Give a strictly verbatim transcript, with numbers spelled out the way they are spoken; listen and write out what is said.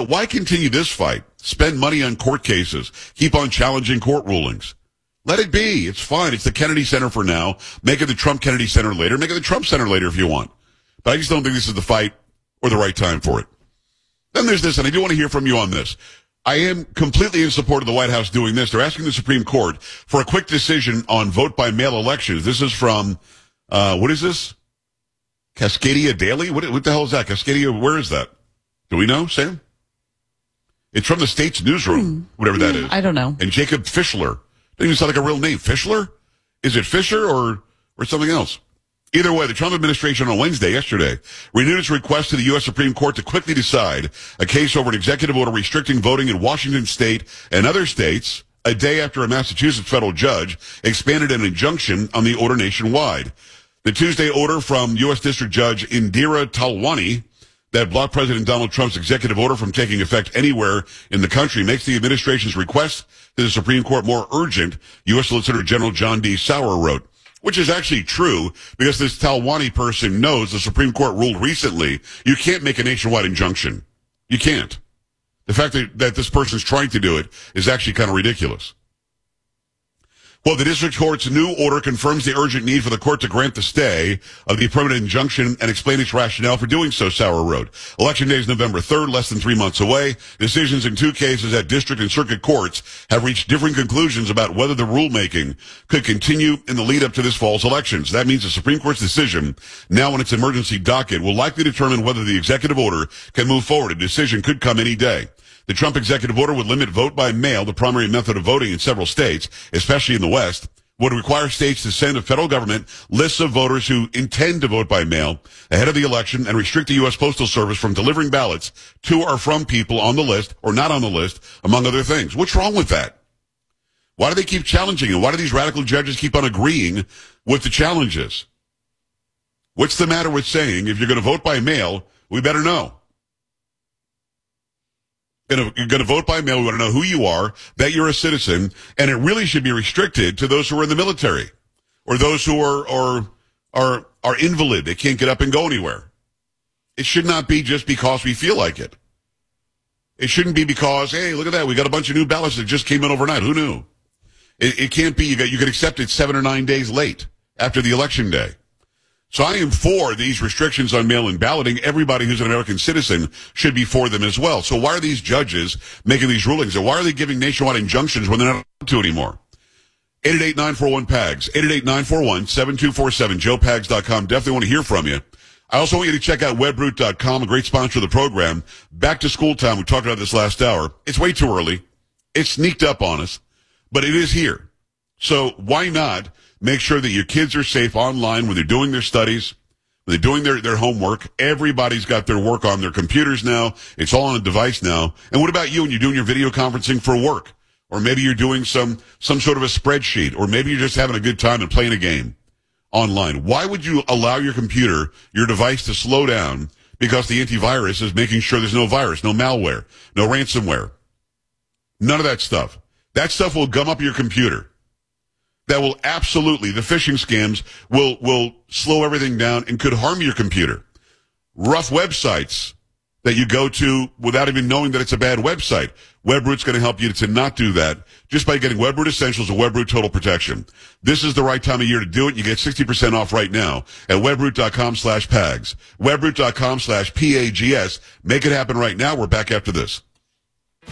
know, why continue this fight? Spend money on court cases. Keep on challenging court rulings. Let it be. It's fine. It's the Kennedy Center for now. Make it the Trump Kennedy Center later. Make it the Trump Center later if you want. But I just don't think this is the fight or the right time for it. Then there's this, and I do want to hear from you on this. I am completely in support of the White House doing this. They're asking the Supreme Court for a quick decision on vote-by-mail elections. This is from, uh, what is this? Cascadia Daily? What, what the hell is that? Cascadia, where is that? Do we know, Sam? It's from the State's newsroom, hmm. whatever that is. I don't know. And Jacob Fischler. Doesn't even sound like a real name. Fischler? Is it Fisher or, or something else? Either way, the Trump administration on Wednesday, yesterday, renewed its request to the U S Supreme Court to quickly decide a case over an executive order restricting voting in Washington state and other states a day after a Massachusetts federal judge expanded an injunction on the order nationwide. The Tuesday order from U S District Judge Indira Talwani that blocked President Donald Trump's executive order from taking effect anywhere in the country makes the administration's request to the Supreme Court more urgent, U S Solicitor General John D. Sauer wrote. Which is actually true, because this Talwani person knows the Supreme Court ruled recently you can't make a nationwide injunction. You can't. The fact that, that this person's trying to do it is actually kind of ridiculous. Well, the district court's new order confirms the urgent need for the court to grant the stay of the permanent injunction and explain its rationale for doing so, Sauer wrote. Election day is November third, less than three months away. Decisions in two cases at district and circuit courts have reached different conclusions about whether the rulemaking could continue in the lead up to this fall's elections. That means the Supreme Court's decision, now on its emergency docket, will likely determine whether the executive order can move forward. A decision could come any day. The Trump executive order would limit vote by mail, the primary method of voting in several states, especially in the West, would require states to send a federal government lists of voters who intend to vote by mail ahead of the election and restrict the U S Postal Service from delivering ballots to or from people on the list or not on the list, among other things. What's wrong with that? Why do they keep challenging it? Why do these radical judges keep on agreeing with the challenges? What's the matter with saying, if you're going to vote by mail, we better know? You're going to vote by mail. We want to know who you are, that you're a citizen, and it really should be restricted to those who are in the military or those who are are are, are invalid. They can't get up and go anywhere. It should not be just because we feel like it. It shouldn't be because, hey, look at that. We got a bunch of new ballots that just came in overnight. Who knew? It, it can't be. You got, you can accept it seven or nine days late after the election day. So I am for these restrictions on mail-in balloting. Everybody who's an American citizen should be for them as well. So why are these judges making these rulings? And why are they giving nationwide injunctions when they're not allowed to anymore? eight eight eight, nine four one, P A G S. eight eight eight, nine four one, seven two four seven. joe pags dot com. Definitely want to hear from you. I also want you to check out webroot dot com, a great sponsor of the program. Back to school time. We talked about this last hour. It's way too early. It sneaked up on us, but it is here. So why not make sure that your kids are safe online when they're doing their studies, when they're doing their, their homework. Everybody's got their work on their computers now. It's all on a device now. And what about you when you're doing your video conferencing for work? Or maybe you're doing some, some sort of a spreadsheet, or maybe you're just having a good time and playing a game online. Why would you allow your computer, your device to slow down because the antivirus is making sure there's no virus, no malware, no ransomware? None of that stuff. That stuff will gum up your computer. That will absolutely, the phishing scams will, will slow everything down and could harm your computer. Rough websites that you go to without even knowing that it's a bad website. Webroot's going to help you to not do that just by getting Webroot Essentials and Webroot Total Protection. This is the right time of year to do it. You get sixty percent off right now at webroot dot com slash pags. webroot dot com slash P A G S. Make it happen right now. We're back after this.